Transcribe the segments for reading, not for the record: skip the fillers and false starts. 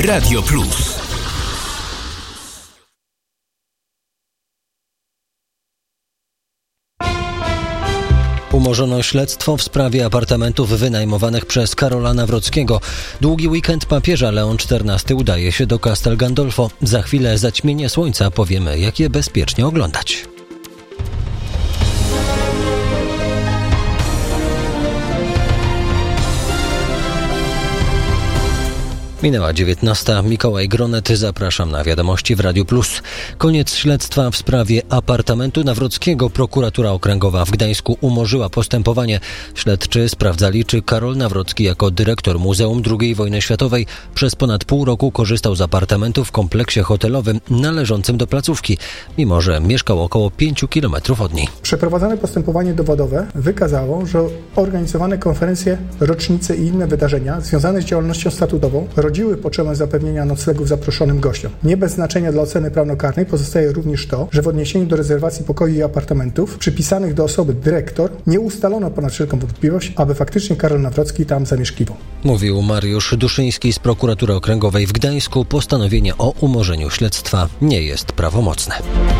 Radio Plus. Umorzono śledztwo w sprawie apartamentów wynajmowanych przez Karola Nawrockiego. Długi weekend papieża Leon XIV udaje się do Castel Gandolfo. Za chwilę zaćmienie słońca, powiemy, jak je bezpiecznie oglądać. Minęła 19. Mikołaj Gronet, zapraszam na wiadomości w Radiu Plus. Koniec śledztwa w sprawie apartamentu Nawrockiego. Prokuratura Okręgowa w Gdańsku umorzyła postępowanie. Śledczy sprawdzali, czy Karol Nawrocki jako dyrektor Muzeum II Wojny Światowej przez ponad pół roku korzystał z apartamentu w kompleksie hotelowym należącym do placówki, mimo że mieszkał około 5 kilometrów od niej. Przeprowadzone postępowanie dowodowe wykazało, że organizowane konferencje, rocznice i inne wydarzenia związane z działalnością statutową rodziły potrzebę zapewnienia noclegów zaproszonym gościom. Nie bez znaczenia dla oceny prawnokarnej pozostaje również to, że w odniesieniu do rezerwacji pokoi i apartamentów przypisanych do osoby dyrektor nie ustalono ponad wszelką wątpliwość, aby faktycznie Karol Nawrocki tam zamieszkiwał. Mówił Mariusz Duszyński z Prokuratury Okręgowej w Gdańsku. Postanowienie o umorzeniu śledztwa nie jest prawomocne.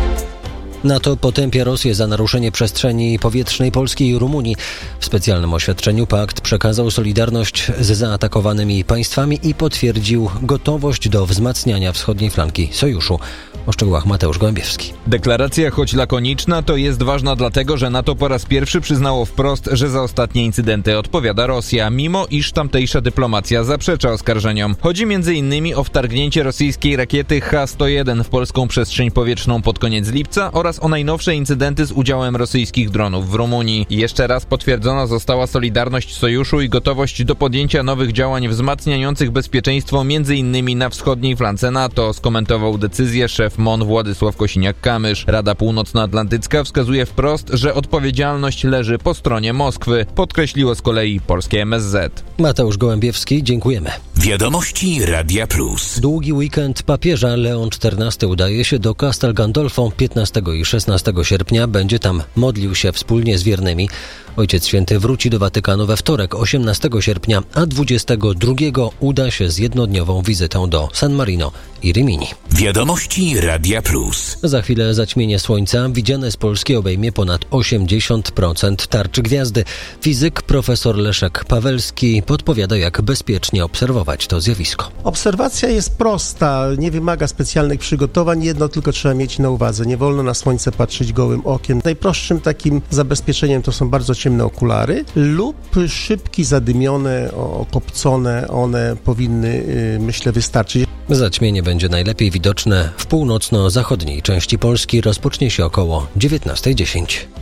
NATO potępia Rosję za naruszenie przestrzeni powietrznej Polski i Rumunii. W specjalnym oświadczeniu pakt przekazał solidarność z zaatakowanymi państwami i potwierdził gotowość do wzmacniania wschodniej flanki sojuszu. O szczegółach Mateusz Gołębiewski. Deklaracja, choć lakoniczna, to jest ważna dlatego, że NATO po raz pierwszy przyznało wprost, że za ostatnie incydenty odpowiada Rosja, mimo iż tamtejsza dyplomacja zaprzecza oskarżeniom. Chodzi m.in. o wtargnięcie rosyjskiej rakiety H-101 w polską przestrzeń powietrzną pod koniec lipca oraz o najnowsze incydenty z udziałem rosyjskich dronów w Rumunii. Jeszcze raz potwierdzona została solidarność sojuszu i gotowość do podjęcia nowych działań wzmacniających bezpieczeństwo m.in. na wschodniej flance NATO, skomentował decyzję szef MON Władysław Kosiniak-Kamysz. Rada Północnoatlantycka wskazuje wprost, że odpowiedzialność leży po stronie Moskwy, podkreśliło z kolei polskie MSZ. Mateusz Gołębiewski, dziękujemy. Wiadomości Radia Plus. Długi weekend papieża Leon XIV udaje się do Castel Gandolfo. 15 i 16 sierpnia będzie tam modlił się wspólnie z wiernymi. Ojciec Święty wróci do Watykanu we wtorek, 18 sierpnia, a 22 uda się z jednodniową wizytą do San Marino i Rimini. Wiadomości Radia Plus. Za chwilę zaćmienie słońca widziane z Polski obejmie ponad 80% tarczy gwiazdy. Fizyk profesor Leszek Pawelski podpowiada, jak bezpiecznie obserwować to zjawisko. Obserwacja jest prosta, nie wymaga specjalnych przygotowań, jedno tylko trzeba mieć na uwadze. Nie wolno na słońce patrzeć gołym okiem. Najprostszym takim zabezpieczeniem to są bardzo ciemne okulary lub szybki, zadymione, okopcone, one powinny, myślę, wystarczyć. Zaćmienie będzie najlepiej widoczne w północno-zachodniej części Polski. Rozpocznie się około 19:10.